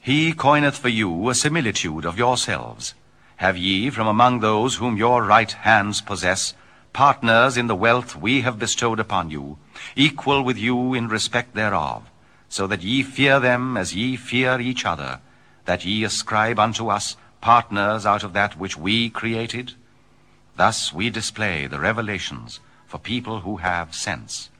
He coineth for you a similitude of yourselves. Have ye from among those whom your right hands possess partners in the wealth we have bestowed upon you, equal with you in respect thereof, so that ye fear them as ye fear each other, that ye ascribe unto us partners out of that which we created? Thus we display the revelations for people who have sense.